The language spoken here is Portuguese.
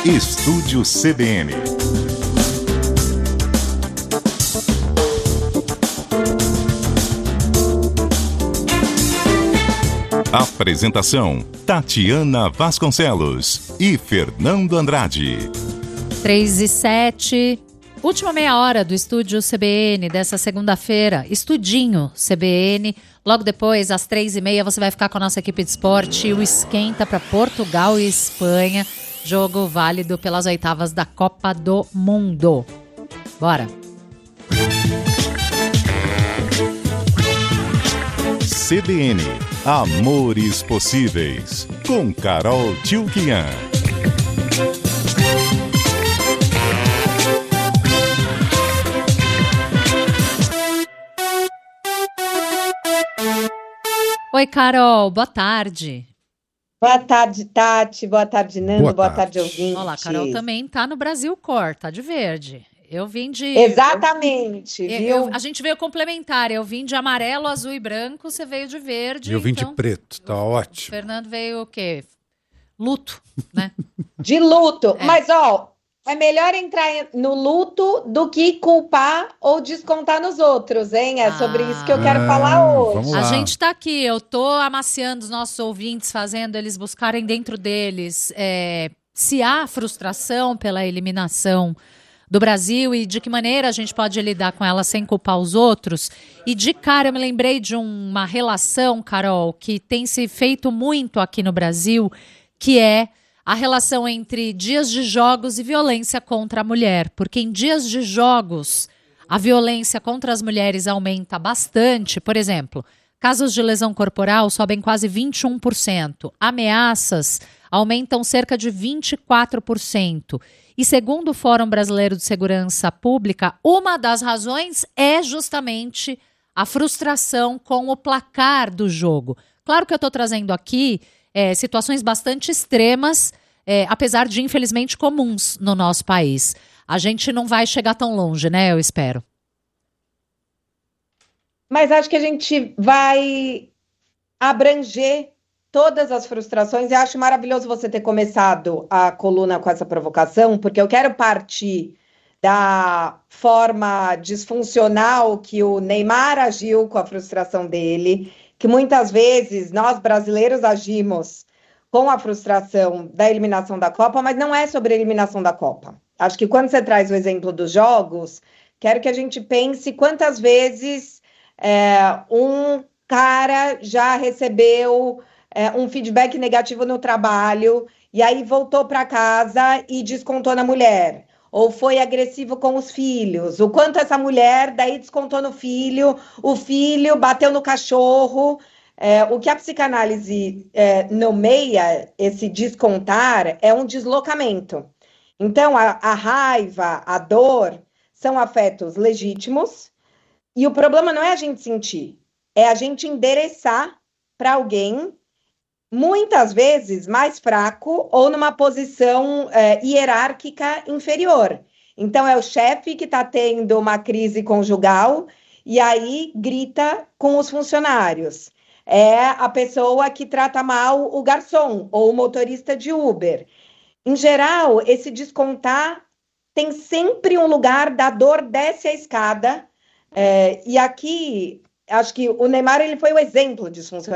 Estúdio CBN. Apresentação: Tatiana Vasconcelos e Fernando Andrade. 3:07, última meia hora do Estúdio CBN dessa segunda-feira. Estudinho CBN. Logo depois, às 3:30, você vai ficar com a nossa equipe de esporte e o esquenta para Portugal e Espanha. Jogo válido pelas oitavas da Copa do Mundo. Bora! CBN, Amores Possíveis, com Carol Tchulkian. Oi, Carol, boa tarde. Boa tarde, Tati. Boa tarde, Nando. Boa tarde, ouvintes. Olá, Carol também tá no Brasil Cor, tá de verde. Eu vim de... Exatamente, viu? A gente veio complementar. Eu vim de amarelo, azul e branco, você veio de verde. Eu vim de preto, tá ótimo. O Fernando veio o quê? Luto, né? De luto. Mas, é melhor entrar no luto do que culpar ou descontar nos outros, hein? É sobre isso que eu quero falar hoje. Vamos lá. A gente tá aqui, eu tô amaciando os nossos ouvintes, fazendo eles buscarem dentro deles se há frustração pela eliminação do Brasil e de que maneira a gente pode lidar com ela sem culpar os outros. E de cara eu me lembrei de uma relação, Carol, que tem se feito muito aqui no Brasil, que é a relação entre dias de jogos e violência contra a mulher. Porque em dias de jogos, a violência contra as mulheres aumenta bastante. Por exemplo, casos de lesão corporal sobem quase 21%. Ameaças aumentam cerca de 24%. E segundo o Fórum Brasileiro de Segurança Pública, uma das razões é justamente a frustração com o placar do jogo. Claro que eu estou trazendo aqui situações bastante extremas, apesar de, infelizmente, comuns no nosso país. A gente não vai chegar tão longe, né? Eu espero. Mas acho que a gente vai abranger todas as frustrações e acho maravilhoso você ter começado a coluna com essa provocação, porque eu quero partir da forma disfuncional que o Neymar agiu com a frustração dele, que muitas vezes nós brasileiros agimos com a frustração da eliminação da Copa, mas não é sobre a eliminação da Copa. Acho que quando você traz o exemplo dos jogos, quero que a gente pense quantas vezes um cara já recebeu um feedback negativo no trabalho e aí voltou para casa e descontou na mulher. Ou foi agressivo com os filhos, o quanto essa mulher daí descontou no filho, o filho bateu no cachorro. O que a psicanálise nomeia esse descontar é um deslocamento. Então, a raiva, a dor, são afetos legítimos, e o problema não é a gente sentir, é a gente endereçar para alguém, muitas vezes mais fraco ou numa posição hierárquica inferior. Então, é o chefe que está tendo uma crise conjugal e aí grita com os funcionários. É a pessoa que trata mal o garçom ou o motorista de Uber. Em geral, esse descontar tem sempre um lugar da dor desce a escada. E aqui, acho que o Neymar ele foi o exemplo disso.